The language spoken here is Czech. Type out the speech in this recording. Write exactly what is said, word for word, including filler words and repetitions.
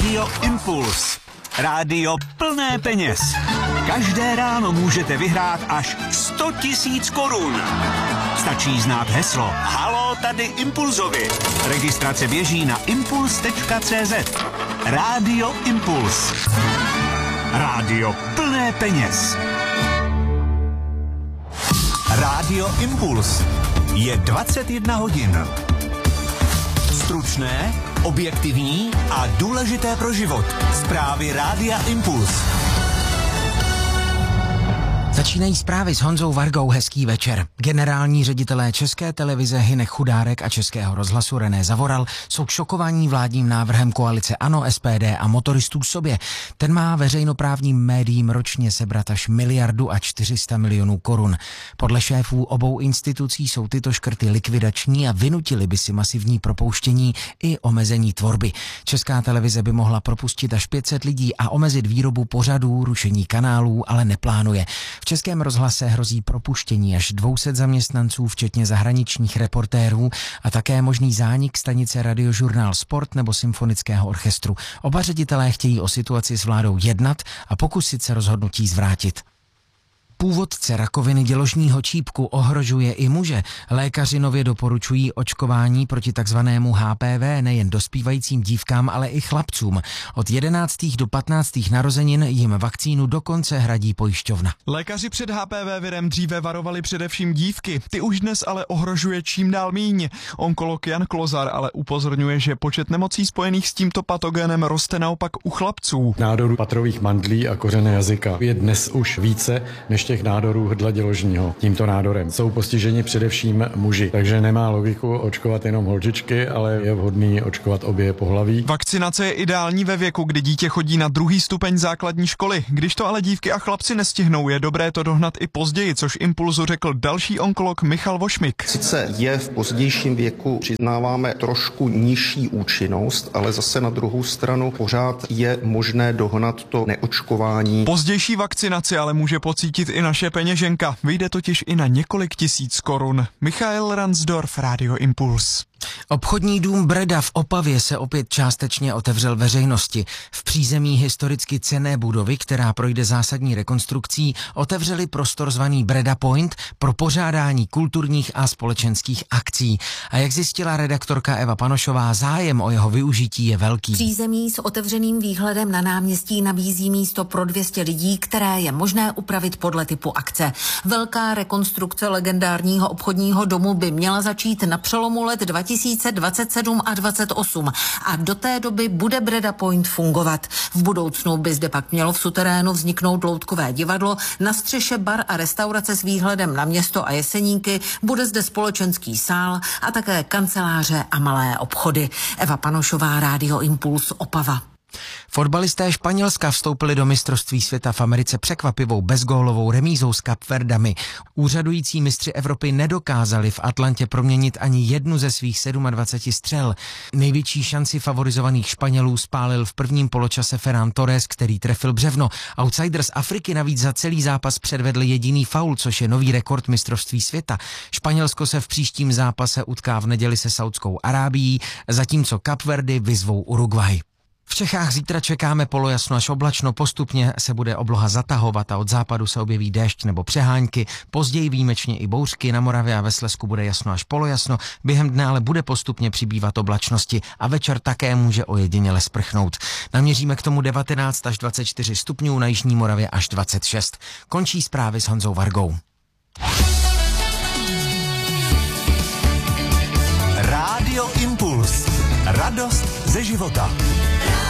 Rádio Impuls. Rádio plné peněz. Každé ráno můžete vyhrát až sto tisíc korun. Stačí znát heslo Haló, tady Impulzovi. Registrace běží na impuls tečka cé zet. Rádio Impuls. Rádio plné peněz. Rádio Impuls. Je dvacet jedna hodin. Stručné, objektivní a důležité pro život. Zprávy Rádia Impuls. Začínají zprávy s Honzou Vargou. Hezký večer. Generální ředitelé České televize Hynek Chudárek a Českého rozhlasu René Zavoral jsou šokovaní vládním návrhem koalice ANO, S P D a motoristů sobě. Ten má veřejnoprávním médiím ročně sebrat až miliardu a čtyři sta milionů korun. Podle šéfů obou institucí jsou tyto škrty likvidační a vynutili by si masivní propouštění i omezení tvorby. Česká televize by mohla propustit až pět set lidí a omezit výrobu pořadů, rušení kanálů, ale neplánuje. V Českém rozhlase hrozí propuštění až dvě stě zaměstnanců, včetně zahraničních reportérů, a také možný zánik stanice Radiožurnál Sport nebo Symfonického orchestru. Oba ředitelé chtějí o situaci s vládou jednat a pokusit se rozhodnutí zvrátit. Původce rakoviny děložního čípku ohrožuje i muže. Lékaři nově doporučují očkování proti takzvanému H P V nejen dospívajícím dívkám, ale i chlapcům. Od jedenáctých do patnáctých narozenin jim vakcínu dokonce hradí pojišťovna. Lékaři před H P V virem dříve varovali především dívky. Ty už dnes ale ohrožuje čím dál míň. Onkolog Jan Klozar ale upozorňuje, že počet nemocí spojených s tímto patogénem roste naopak u chlapců. Nádorů patrových mandlí a kořene jazyka je dnes už více než těch nádorů hrdla děložního. Tímto nádorem jsou postiženi především muži, takže nemá logiku očkovat jenom holčičky, ale je vhodný očkovat obě pohlaví. Vakcinace je ideální ve věku, kdy dítě chodí na druhý stupeň základní školy. Když to ale dívky a chlapci nestihnou, je dobré to dohnat i později, což Impulzu řekl další onkolog Michal Vošmik. Sice je v pozdějším věku, přiznáváme, trošku nižší účinnost, ale zase na druhou stranu pořád je možné dohnat to neočkování. Pozdější vakcinaci ale může pocítit i naše peněženka. Vyjde totiž i na několik tisíc korun. Michael Ransdorf, Rádio Impuls. Obchodní dům Breda v Opavě se opět částečně otevřel veřejnosti. V přízemí historicky cenné budovy, která projde zásadní rekonstrukcí, otevřeli prostor zvaný Breda Point pro pořádání kulturních a společenských akcí. A jak zjistila redaktorka Eva Panošová, zájem o jeho využití je velký. Přízemí s otevřeným výhledem na náměstí nabízí místo pro dvě stě lidí, které je možné upravit podle typu akce. Velká rekonstrukce legendárního obchodního domu by měla začít na přelomu let dva tisíce dvacet sedm a dvacet osm a do té doby bude Breda Point fungovat. V budoucnu by zde pak mělo v suterénu vzniknout loutkové divadlo, na střeše bar a restaurace s výhledem na město a Jeseníky, bude zde společenský sál a také kanceláře a malé obchody. Eva Panošová, Rádio Impuls, Opava. Fotbalisté Španělska vstoupili do mistrovství světa v Americe překvapivou bezgólovou remízou s Kapverdami. Úřadující mistři Evropy nedokázali v Atlantě proměnit ani jednu ze svých dvaceti sedmi střel. Největší šanci favorizovaných Španělů spálil v prvním poločase Ferran Torres, který trefil břevno. Outsider z Afriky navíc za celý zápas předvedl jediný faul, což je nový rekord mistrovství světa. Španělsko se v příštím zápase utká v neděli se Saudskou Arábií, zatímco Kapverdy vyzvou Uruguay. V Čechách zítra čekáme polojasno až oblačno, postupně se bude obloha zatahovat a od západu se objeví déšť nebo přehánky, později výjimečně i bouřky, na Moravě a ve Slezsku bude jasno až polojasno, během dne ale bude postupně přibývat oblačnosti a večer také může ojediněle sprchnout. Naměříme k tomu devatenáct až dvacet čtyři stupňů, na jižní Moravě až dvacet šest. Končí zprávy s Honzou Vargou. Rádio Impuls. Radost ze života.